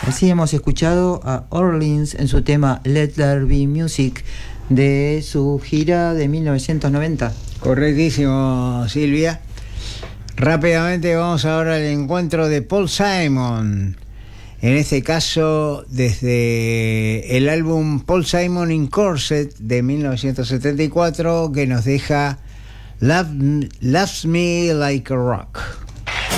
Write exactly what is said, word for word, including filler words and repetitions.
Así hemos escuchado a Orleans en su tema Let There Be Music de su gira de mil novecientos noventa. Correctísimo, Silvia. Rápidamente vamos ahora al encuentro de Paul Simon. En este caso, desde el álbum Paul Simon in Corset de mil novecientos setenta y cuatro, que nos deja Love, Loves Me Like a Rock.